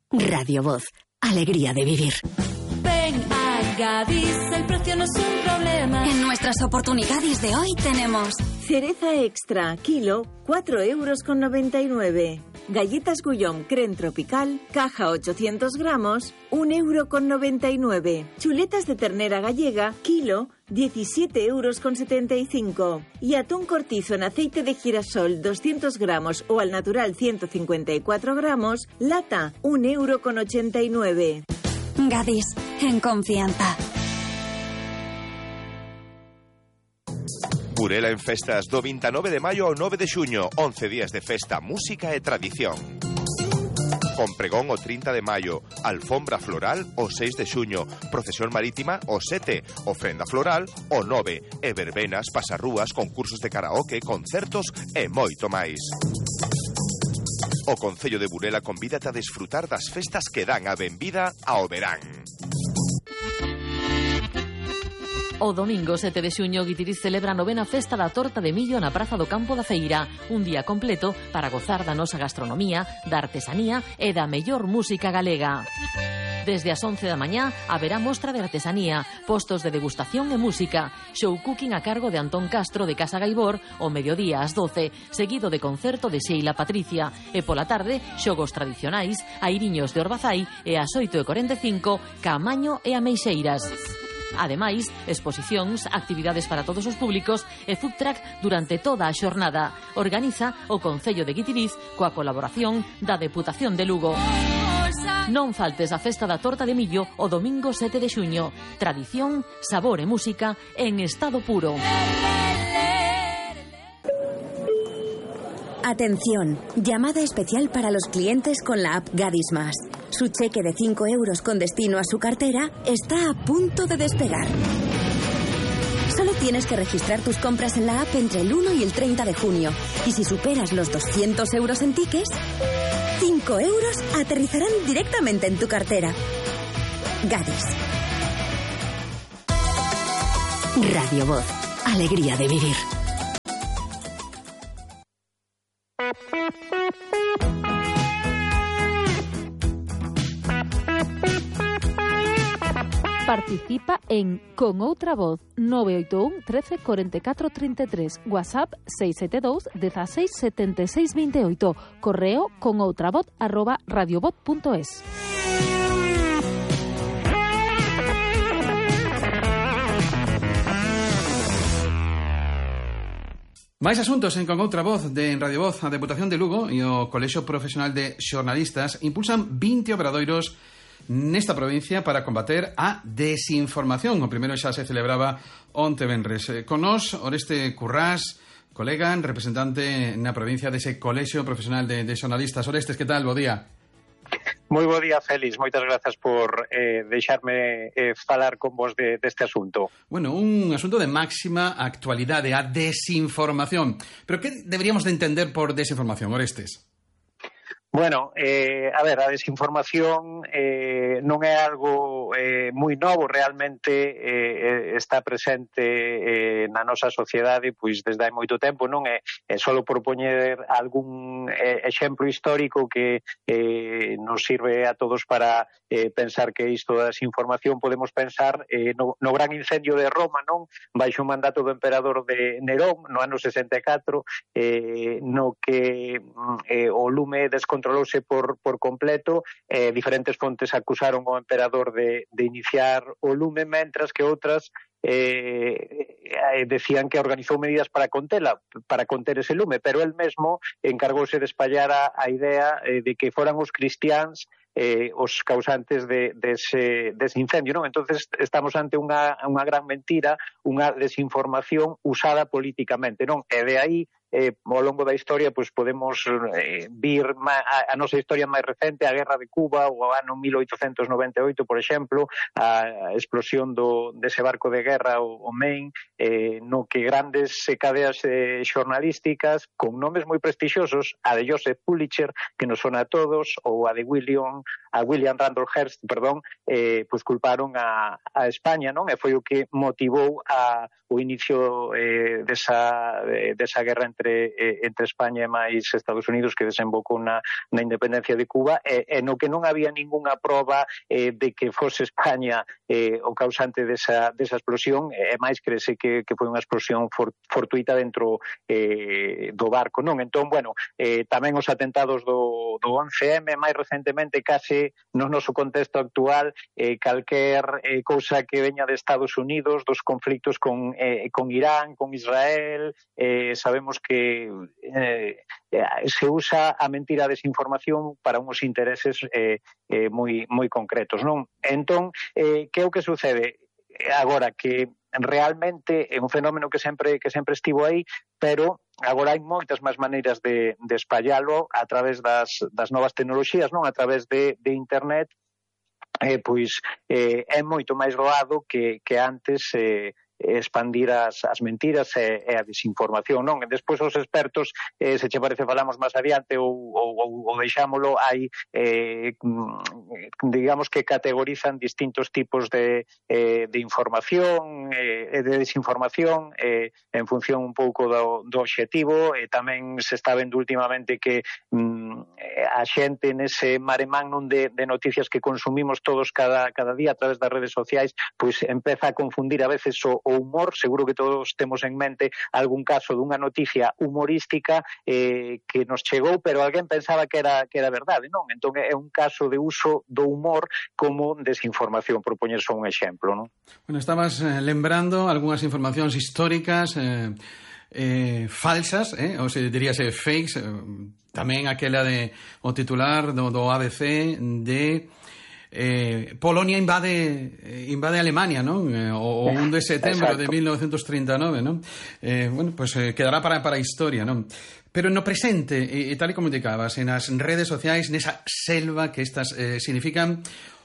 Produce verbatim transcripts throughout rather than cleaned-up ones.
Radio Voz, alegría de vivir. Ven a Gadis, el precio no es un problema. En nuestras oportunidades de hoy tenemos cereza extra, kilo, cuatro euros con noventa y nueve. Galletas Gullón Creme Tropical, caja ochocientos gramos, un euro con noventa y nueve. Chuletas de ternera gallega, kilo, diecisiete euros con setenta y cinco. Y atún cortizo en aceite de girasol, doscientos gramos o al natural ciento cincuenta y cuatro gramos, lata, un euro con ochenta y nueve. Gadis, en confianza. Burela en festas do veintinueve de maio ao nove de xuño, once días de festa, música e tradición. Con pregón o trinta de maio, alfombra floral o seis de xuño, procesión marítima o sete, ofrenda floral o nove, e verbenas, pasarrúas, concursos de karaoke, concertos e moito máis. O Concello de Burela convídate a desfrutar das festas que dan a benvida ao verán. O domingo sete de xuño, Guitiriz celebra a novena festa da torta de millo na Praza do Campo da Feira. Un día completo para gozar da nosa gastronomía, da artesanía e da mellor música galega. Desde as once da mañá haberá mostra de artesanía, postos de degustación e música, show cooking a cargo de Antón Castro de Casa Gaibor, o mediodía ás doce, seguido de concerto de Sheila Patricia, e pola tarde, xogos tradicionais, airiños de Orbazai e ás oito e cuarenta e cinco, Caamaño e Ameixeiras. Ademais, exposicións, actividades para todos os públicos e food truck durante toda a xornada. Organiza o Concello de Guitiriz coa colaboración da Deputación de Lugo. Non faltes a festa da torta de millo o domingo sete de xuño. Tradición, sabor e música en estado puro. Atención, llamada especial para los clientes con la app Gadis Más. Su cheque de cinco euros con destino a su cartera está a punto de despegar. Solo tienes que registrar tus compras en la app entre el uno y el treinta de junio. Y si superas los doscientos euros en tickets, cinco euros aterrizarán directamente en tu cartera. Gadis. Radio Voz, alegría de vivir. Participa en Con Outra Voz nove oito un, trece, cuarenta y cuatro, treinta y tres, WhatsApp seis siete dos, dieciséis, setenta y seis, veintiocho, correo conoutravoz arroba radiovoz punto es. Máis asuntos en Con Outra Voz de en Radio Voz. A Deputación de Lugo e o Colexio Profesional de Xornalistas impulsan vinte obradoiros nesta provincia para combater a desinformación. O primeiro xa se celebraba onte venres. Con nós, Oreste Currás, colega, representante na provincia dese Colexio Profesional de, de Xornalistas. Orestes, que tal? Bo día. Moi bo día, Félix. Moitas grazas por eh, deixarme eh, falar con vos de, deste asunto. Bueno, un asunto de máxima actualidade, a desinformación. Pero que deberíamos de entender por desinformación, Orestes? Bueno, eh, a ver, a desinformación eh, non é algo eh, moi novo, realmente eh, está presente eh, na nosa sociedade pois desde hai moito tempo, non é, é só por poñer algún eh, exemplo histórico que eh, nos sirve a todos para eh, pensar que isto da desinformación podemos pensar eh, no, no gran incendio de Roma, non? Baixo o mandato do emperador de Nerón no ano sesenta e catro, eh, no que eh, o lume descontrolou controlouse por, por completo, eh, diferentes fontes acusaron ao emperador de, de iniciar o lume, mentras que outras eh, eh, decían que organizou medidas para contela, para conter ese lume, pero el mesmo encargouse de espallar a, a idea eh, de que foran os cristiáns eh, os causantes de, de, ese, de ese incendio, non? Entonces estamos ante unha, unha gran mentira, unha desinformación usada políticamente, non? E de aí Eh, ao longo da historia pois podemos eh, vir ma, a, a nosa historia máis recente, a Guerra de Cuba, o ano mil oitocentos noventa e oito, por exemplo, a explosión do, dese barco de guerra, o, o Maine, eh, no que grandes cadeas eh, xornalísticas con nomes moi prestixiosos, a de Joseph Pulitzer, que nos sona a todos, ou a de William, a William Randolph Hearst, perdón, eh, pois culparon a, a España, non? E foi o que motivou a, o inicio eh, desa, de, desa guerra entre entre, eh, entre España e máis Estados Unidos que desembocou na, na independencia de Cuba, e, e no que non había ningunha proba eh, de que fose España eh, o causante desa, desa explosión, e máis crese que, que foi unha explosión for, fortuita dentro eh, do barco, non? Entón, bueno, eh, tamén os atentados do, do once eme, máis recentemente, case no noso contexto actual, eh, calquer eh, cousa que veña de Estados Unidos, dos conflictos con, eh, con Irán, con Israel, eh, sabemos que eh, se usa a mentira, a desinformación para uns intereses eh, eh, moi, moi concretos, non? Entón, eh, que é o que sucede? Agora que realmente é un fenómeno que sempre que sempre estivo aí, pero agora hai moitas máis maneiras de, de espallalo a través das, das novas tecnoloxías, non? A través de, de internet, eh, pois eh, é moito máis doado que, que antes eh, expandir as, as mentiras e, e a desinformación, non? E despois os expertos, eh, se che parece falamos máis adiante ou, ou, ou deixámolo, hai eh, digamos que categorizan distintos tipos de, eh, de información e eh, de desinformación eh, en función un pouco do, do obxectivo, e tamén se está vendo últimamente que mm, a xente nese mare magnum de, de noticias que consumimos todos cada, cada día a través das redes sociais, pois empeza a confundir a veces o o humor. Seguro que todos temos en mente algún caso dunha noticia humorística eh, que nos chegou, pero alguén pensaba que era que era verdade, non? Entón é un caso de uso do humor como desinformación, por poñer só un exemplo, non? Bueno, estabas eh, lembrando algunhas informacións históricas eh, eh, falsas, eh, ou se diríase fakes, eh, tamén aquela de o titular do, do A B C de Eh, Polonia invade eh, invade Alemania, non? Eh, o, o un de setembro de mil novecentos treinta e nove, non? Eh, bueno, pues eh, quedará para, para a historia, non? Pero no presente, e, e tal e como indicabas, en as redes sociais, nesa selva que estas eh, significan,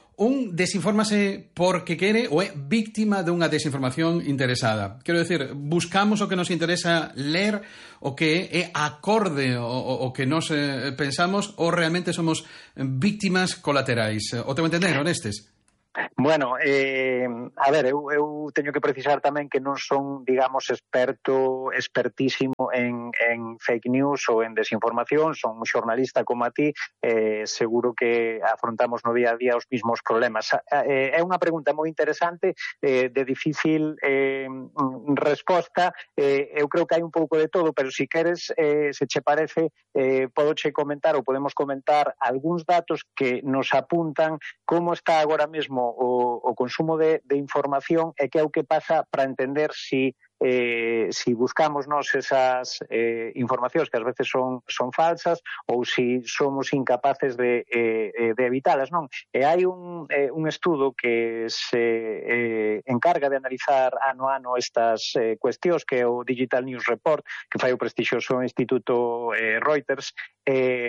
un desinfórmase porque quere ou é víctima dunha desinformación interesada. Quero decir, buscamos o que nos interesa ler, o que é acorde o, o que nos eh, pensamos, ou realmente somos víctimas colaterais. O teu entender, Orestes? Bueno, eh, a ver, eu, eu teño que precisar tamén que non son, digamos, experto, expertísimo en, en fake news ou en desinformación, son un xornalista como a ti, eh, seguro que afrontamos no día a día os mismos problemas. Eh, é unha pregunta moi interesante, eh, de difícil eh, resposta, eh, eu creo que hai un pouco de todo, pero si queres, eh, se che parece, eh, podoche comentar ou podemos comentar algúns datos que nos apuntan como está agora mesmo O, o consumo de, de información e que é o que pasa para entender si, eh, si buscamos nos esas eh, informacións que ás veces son, son falsas ou si somos incapaces de, eh, de evitalas, non? E hai un, eh, un estudo que se eh, encarga de analizar ano a ano estas eh, cuestións, que é o Digital News Report, que fai o prestixioso Instituto eh, Reuters, eh,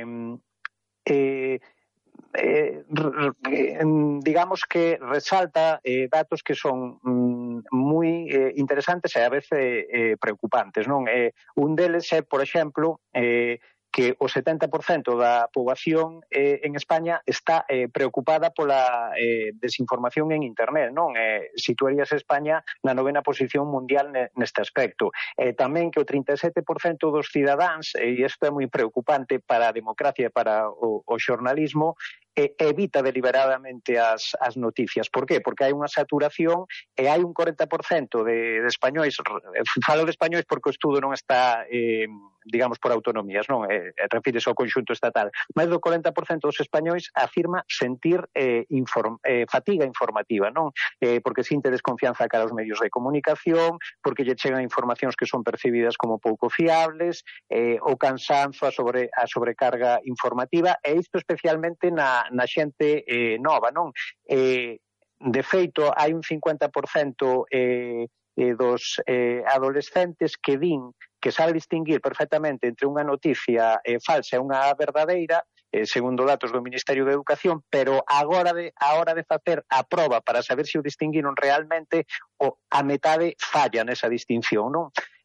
eh, Eh, digamos que resalta eh, datos que son mm, moi eh, interesantes e a veces eh, preocupantes, non? Eh, un deles é, por exemplo, eh, que o setenta por cento da poboación eh, en España está eh, preocupada pola eh, desinformación en internet, non? Eh, situaríase España na novena posición mundial neste aspecto. Eh, tamén que o trinta e sete por cento dos cidadáns, e isto é moi preocupante para a democracia e para o, o xornalismo, eh, evita deliberadamente as, as noticias. Por qué? Porque hai unha saturación e hai un corenta por cento de, de españois, falo de españois porque o estudo non está, eh, digamos, por autonomías, non? Eh, refírese ao conxunto estatal. Mais do corenta por cento dos españois afirma sentir eh, inform, eh, fatiga informativa, non? Eh, porque sinte desconfianza cara aos medios de comunicación, porque lle chegan informacións que son percibidas como pouco fiables, eh, o cansanzo, a, sobre, a sobrecarga informativa, e isto especialmente na na xente eh, nova, non? Eh, de feito, hai un cincuenta por cento eh, eh, dos eh, adolescentes que din que sabe distinguir perfectamente entre unha noticia eh, falsa e unha verdadeira, eh, segundo datos do Ministerio de Educación, pero agora de, a hora de facer a proba para saber se o distinguiron realmente, o, a metade falla nesa distinción, non?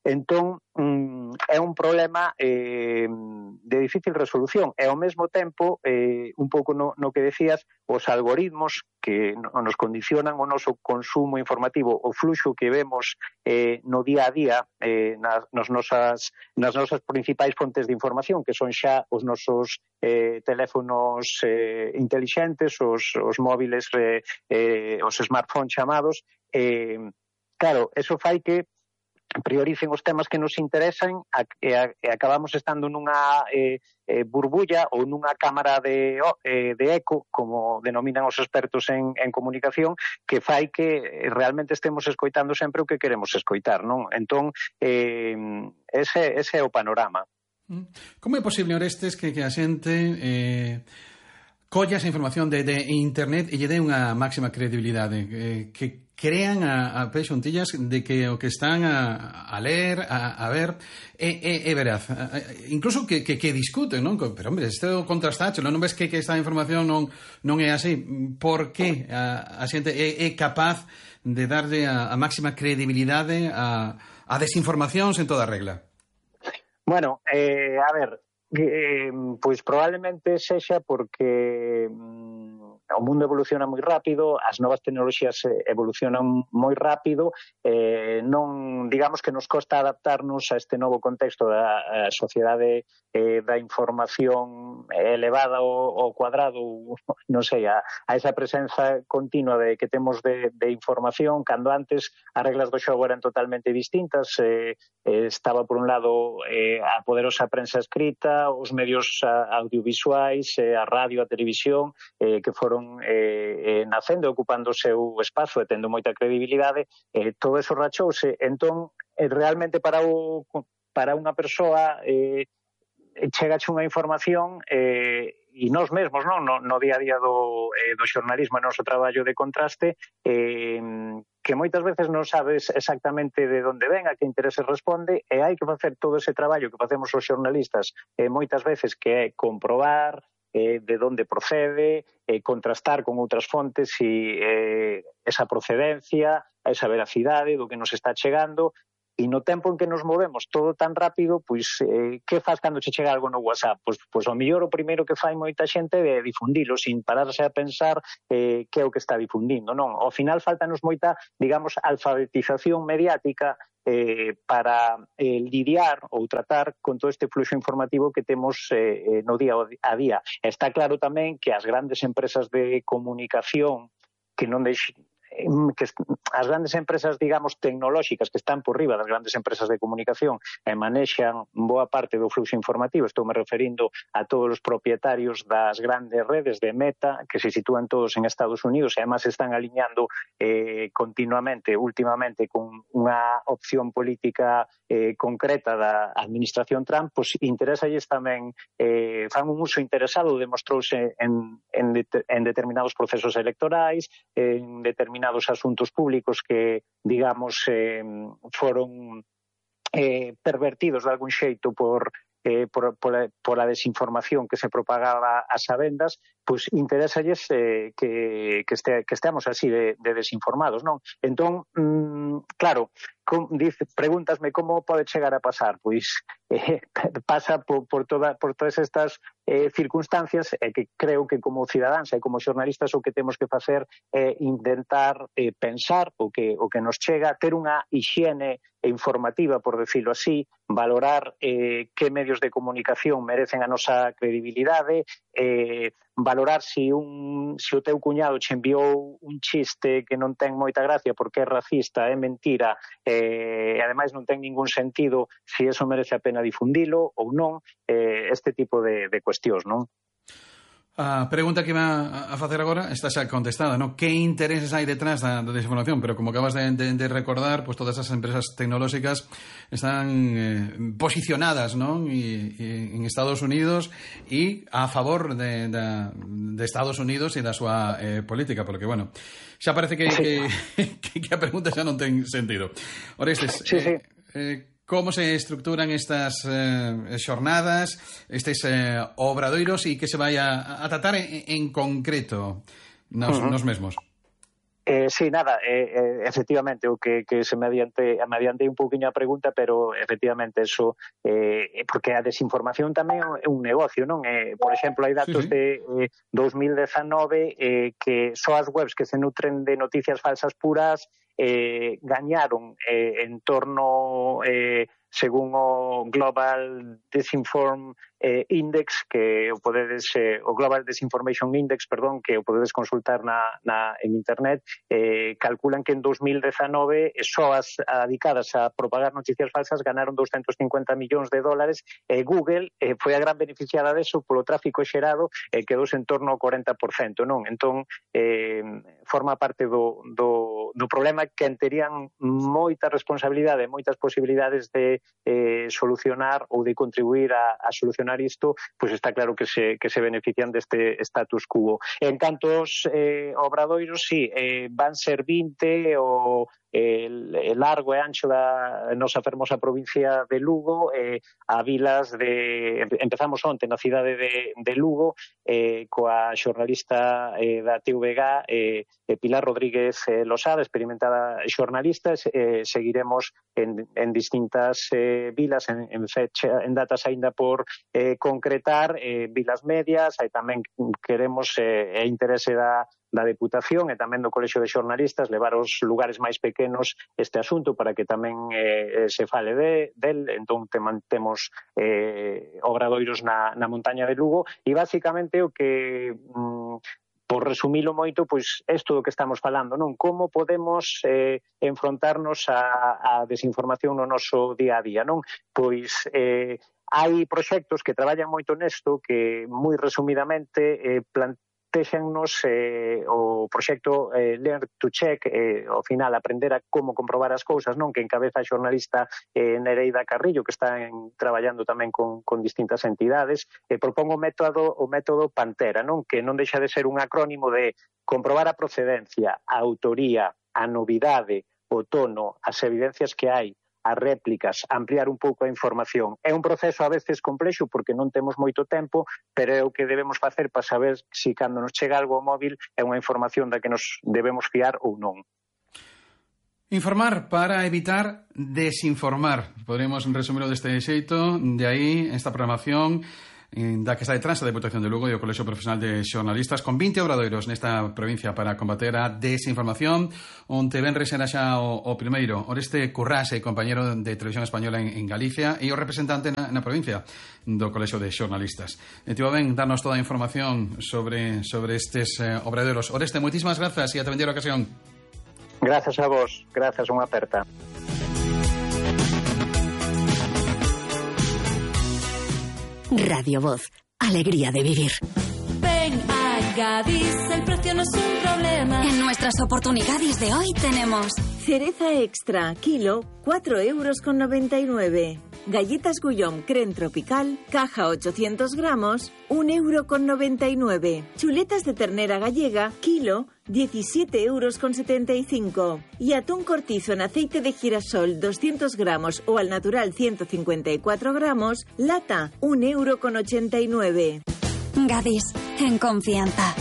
Entón, mm, é un problema eh, de difícil resolución e ao mesmo tempo, eh, un pouco no, no que decías, os algoritmos que nos condicionan o noso consumo informativo, o fluxo que vemos eh, no día a día eh, nas, nas, nosas, nas nosas principais fontes de información, que son xa os nosos eh, teléfonos eh, intelixentes, os, os móviles, eh, eh, os smartphones chamados, eh, claro, eso fai que prioricen os temas que nos interesan e, a, e acabamos estando nunha eh, eh, burbulla ou nunha cámara de, eh, de eco, como denominan os expertos en, en comunicación, que fai que realmente estemos escoitando sempre o que queremos escoitar, non? Entón, eh, ese, ese é o panorama. Como é posible, Orestes, que, que a xente eh, colla esa información de, de internet e lle dé unha máxima credibilidade, eh, que crean a, a pé xuntillas de que o que están a, a ler, a, a ver, é, é, é veraz. Incluso que, que, que discuten, non? Pero, hombre, isto contrastacho, non ves que, que esta información non, non é así. Por que a, a xente é, é capaz de darlle a, a máxima credibilidade a, a desinformacións en toda regla? Bueno, eh, a ver, eh, pois probablemente sexa porque mm, o mundo evoluciona moi rápido, as novas tecnoloxías evolucionan moi rápido, eh, non, digamos que nos costa adaptarnos a este novo contexto da sociedade eh, da información elevada ao, ao cuadrado, non sei, a, a esa presenza continua de que temos de, de información, cando antes as reglas do xogo eran totalmente distintas, eh, eh, estaba por un lado eh, a poderosa prensa escrita, os medios audiovisuais, eh, a radio, a televisión, eh, que foron Eh, eh, nacendo, ocupando o seu espazo e tendo moita credibilidade, eh, todo eso rachouse. Entón, eh, realmente para o, para unha persoa eh, chegache unha información eh, e nós mesmos, non? No, no día a día do, eh, do xornalismo e noso traballo de contraste, eh, que moitas veces non sabes exactamente de onde ven, a que interese responde, e hai que facer todo ese traballo que facemos os xornalistas eh, moitas veces, que é comprobar Eh, de onde procede, eh, contrastar con outras fontes e eh, esa procedencia, esa veracidade do que nos está chegando, e no tempo en que nos movemos todo tan rápido, pois eh, que faz cando che chega algo no WhatsApp? Pois, pois ao mellor o primeiro que fai moita xente é difundilo sin pararse a pensar eh, que é o que está difundindo, non? Ao final faltanos moita, digamos, alfabetización mediática Eh, para eh, lidiar ou tratar con todo este fluxo informativo que temos eh, no día a día. Está claro tamén que as grandes empresas de comunicación que non deixen que as grandes empresas, digamos, tecnolóxicas que están por riba das grandes empresas de comunicación e manexan boa parte do fluxo informativo, estou me referindo a todos os propietarios das grandes redes de Meta, que se sitúan todos en Estados Unidos e además están aliñando eh, continuamente, últimamente, con unha opción política eh, concreta da administración Trump, pois interesalles tamén, eh, fan un uso interesado, demostrouse en, en, de, en determinados procesos electorais, en determinados asuntos públicos que, digamos, eh, foron eh, pervertidos de algún xeito por, eh, por, por, a, por a desinformación que se propagaba ás sabendas, pois interesalles eh, que, que, este, que esteamos así de, de desinformados, non? Entón, mmm, claro, com, dice, pregúntasme como pode chegar a pasar, pois eh, pasa por, por, toda, por todas estas eh, circunstancias e eh, que creo que como cidadáns e como xornalistas o que temos que facer é eh, intentar eh, pensar o que, o que nos chega, ter unha hixiene informativa, por decirlo así, valorar eh, que medios de comunicación merecen a nosa credibilidade, eh, valorar si un si o teu cuñado che enviou un chiste que non ten moita gracia porque é racista, é mentira, eh, e ademais non ten ningún sentido, si eso merece a pena difundilo ou non, eh, este tipo de, de cuestións, non? A pregunta que va a facer agora está xa contestada, ¿no? Que intereses hai detrás da, da desinformación? Pero como acabas de, de, de recordar, pues todas esas empresas tecnolóxicas están eh, posicionadas, ¿no? Y, y en Estados Unidos e a favor de, de, de Estados Unidos e da súa eh, política, porque, bueno, xa parece que, que, que, que a pregunta xa non ten sentido. Orestes, sí, sí. Eh, eh, como se estructuran estas eh, xornadas, estes eh, obradoiros e que se vai a, a tratar en, en concreto nos, uh-huh. nos mesmos? Eh, sí, nada, eh, eh, efectivamente, o que, que se me adiante, me adiantei un pouquiño a pregunta, pero efectivamente eso, eh, porque a desinformación tamén é un negocio, non? Eh, por exemplo, hai datos sí, sí. de eh, dos mil dezanove eh, que só as webs que se nutren de noticias falsas puras eh, gañaron eh, en torno... Eh, según o Global Disinform eh, Index, que o podedes, eh, o Global Disinformation Index, perdón, que o podedes consultar na, na, en internet, eh, calculan que en dos mil dezanove só as dedicadas a propagar noticias falsas ganaron doscientos cincuenta millóns de dólares e eh, Google eh, foi a gran beneficiada deso polo tráfico xerado e eh, quedou en torno ao cuarenta por cento, non? Entón, eh, forma parte do, do, do problema que terían moita responsabilidade, moitas posibilidades de Eh, solucionar ou de contribuir a, a solucionar isto, pois está claro que se, que se benefician deste status quo. En canto aos eh, obradoiros, sí, eh, van ser vinte o el, el largo e ancho da nosa fermosa provincia de Lugo, eh, a vilas de... Empezamos onte na cidade de, de Lugo, eh, coa xornalista eh, da T V G, eh, Pilar Rodríguez eh, Losada, experimentada xornalista, eh, seguiremos en, en distintas eh, vilas, en, en, fecha, en datas aínda por eh, concretar, eh, vilas medias, aí tamén queremos eh, e interese da da Deputación e tamén do Colexio de Xornalistas levar aos lugares máis pequenos este asunto para que tamén eh, se fale de, del, entón te mantemos eh, obradoiros na, na montaña de Lugo e basicamente o que mm, por resumilo moito, pois isto do que estamos falando, non? Como podemos eh, enfrontarnos a, a desinformación no noso día a día, non? Pois eh, hai proxectos que traballan moito nesto que moi resumidamente eh, plantean Téxennos eh, o proxecto eh, Learn to Check, eh, ao final aprender a como comprobar as cousas, non, que encabeza a xornalista eh, Nereida Carrillo, que está en, traballando tamén con, con distintas entidades, e eh, propongo o método, o método Pantera, non, que non deixa de ser un acrónimo de comprobar a procedencia, a autoría, a novidade, o tono, as evidencias que hai, as réplicas, ampliar un pouco a información. É un proceso a veces complexo porque non temos moito tempo, pero é o que debemos facer para saber se cando nos chega algo ao móvil é unha información da que nos debemos fiar ou non. Informar para evitar desinformar. Podremos resumirlo deste xeito, de aí esta programación da que está detrás a Deputación de Lugo e o Colexio Profesional de Xornalistas con vinte obradoiros nesta provincia para combater a desinformación, onte venres era xa o, o primeiro Oreste Currase, compañero de Televisión Española en, en Galicia e o representante na, na provincia do Colexio de Xornalistas. E tivo ben darnos toda a información sobre, sobre estes eh, obradoiros. Oreste, moitísimas grazas e ata vendera ocasión. Grazas a vos, grazas, unha aperta. Radio Voz, alegría de vivir. Ven a Gadis, el precio no es un problema. En nuestras oportunidades de hoy tenemos cereza extra, kilo, cuatro euros con noventa y nueve. Galletas Gullón Creme Tropical, caja ochocientos gramos, un euro con noventa y nueve. Chuletas de ternera gallega, kilo, diecisiete euros con setenta y cinco. Y atún cortizo en aceite de girasol, doscientos gramos o al natural ciento cincuenta y cuatro gramos, lata, un euro con ochenta y nueve. Gadis, en confianza.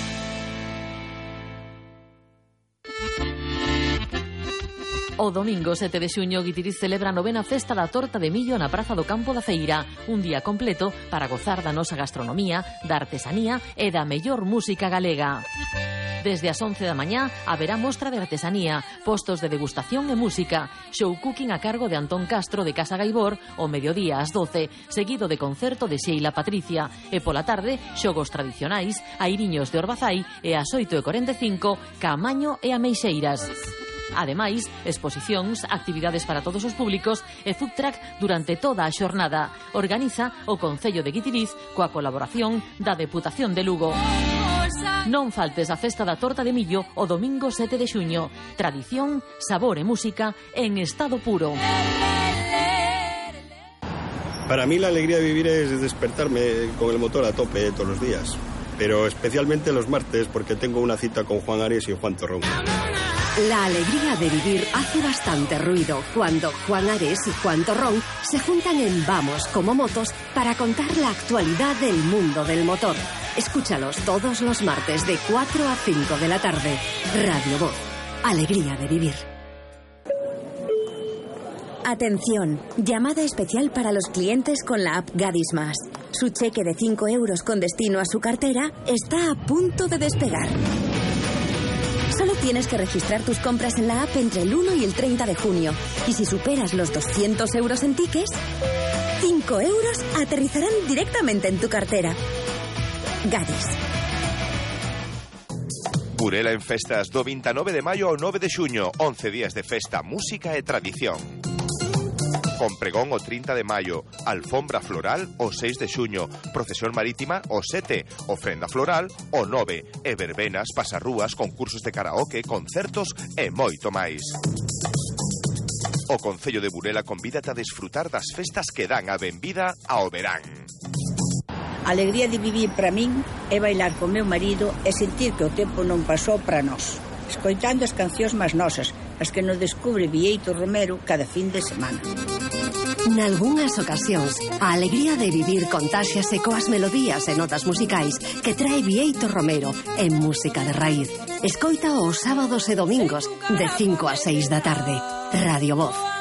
O domingo sete de xuño Guitiriz celebra a novena festa da torta de millo na Praza do Campo da Feira, un día completo para gozar da nosa gastronomía, da artesanía e da mellor música galega. Desde as once da mañá haberá mostra de artesanía, postos de degustación e música, show cooking a cargo de Antón Castro de Casa Gaibor o mediodía ás doce, seguido de concerto de Sheila Patricia, e pola tarde xogos tradicionais, airiños de Orbazai e ás oito e cuarenta e cinco Caamaño e Ameixeiras. Ademais, exposicións, actividades para todos os públicos e food truck durante toda a xornada. Organiza o Concello de Guitiriz coa colaboración da Deputación de Lugo. Non faltes a festa da torta de millo o domingo sete de xuño. Tradición, sabor e música en estado puro. Para mí la alegría de vivir es despertarme con el motor a tope todos los días, pero especialmente los martes porque tengo una cita con Juan Ares y Juan Torrón. La alegría de vivir hace bastante ruido cuando Juan Ares y Juan Torrón se juntan en Vamos como Motos para contar la actualidad del mundo del motor. Escúchalos todos los martes de cuatro a cinco de la tarde. Radio Voz. Alegría de vivir. Atención, llamada especial para los clientes con la app Gadis Más. Su cheque de cinco euros con destino a su cartera está a punto de despegar. Solo tienes que registrar tus compras en la app entre el uno y el treinta de junio. Y si superas los doscientos euros en tickets, cinco euros aterrizarán directamente en tu cartera. Gadis. Burela en festas do veintinueve de maio ao nove de xuño. once días de festa, música e tradición. Con pregón o trinta de maio, alfombra floral o seis de xuño, procesión marítima o sete, ofrenda floral o nove, e verbenas, pasarrúas, concursos de karaoke, concertos e moito máis. O Concello de Burela convídate a desfrutar das festas que dan a benvida ao verán. A alegría de vivir para min é bailar con meu marido e sentir que o tempo non pasou para nós, escoitando as cancións máis nosas, as que nos descubre Bieito Romero cada fin de semana. Nalgúnas ocasións, a alegría de vivir contáxiase coas melodías e notas musicais que trae Bieito Romero en música de raíz. Escoita os sábados e domingos de cinco a seis da tarde. Radio Voz.